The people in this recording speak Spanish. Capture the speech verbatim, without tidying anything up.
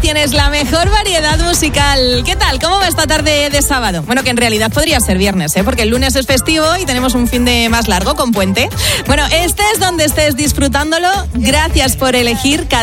tienes la mejor variedad musical. ¿Qué tal? ¿Cómo va esta tarde de sábado? Bueno, que en realidad podría ser viernes, ¿eh? Porque el lunes es festivo y tenemos un fin de más largo con puente. Bueno, estés donde estés disfrutándolo, gracias por elegir cada